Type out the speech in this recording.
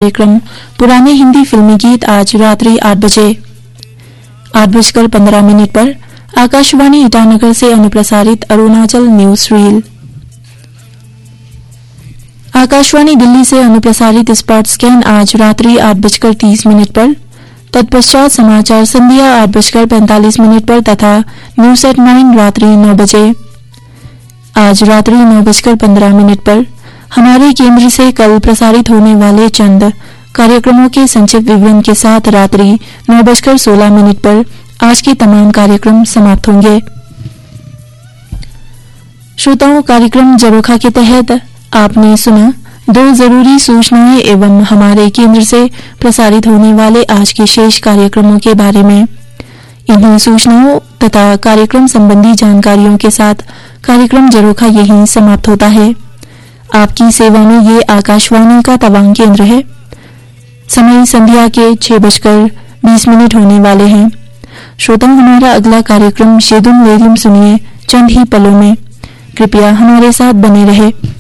कार्यक्रम पुराने हिंदी फिल्मी गीत आज रात्रि 8 बजे 8:15 पर आकाशवाणी ईटानगर से अनुप्रसारित अरुणाचल न्यूज रील। आकाशवाणी दिल्ली से अनुप्रसारित स्पॉट स्कैन आज रात्रि 8:30 पर, तत्पश्चात समाचार संध्या 8:45 पर तथा न्यूज एट 9 रात्रि 9 बजे। आज रात्रि 9:15 पर हमारे केंद्र से कल प्रसारित होने वाले चंद कार्यक्रमों के संक्षिप्त विवरण के साथ रात्रि 9:16 पर आज के तमाम कार्यक्रम समाप्त होंगे। श्रोताओं, कार्यक्रम जरोखा के तहत आपने सुना 2 जरूरी सूचनाएं एवं हमारे केंद्र से प्रसारित होने वाले आज के शेष कार्यक्रमों के बारे में। इन्हीं सूचनाओं तथा कार्यक्रम संबंधी जानकारियों के साथ कार्यक्रम जरोखा यहीं समाप्त होता है। आपकी सेवा में ये आकाशवाणी का तवांग केंद्र है। समय संध्या के 6:20 होने वाले हैं। श्रोताओं, हमारा अगला कार्यक्रम शेदुन वेरियम सुनिए चंद ही पलों में। कृपया हमारे साथ बने रहे।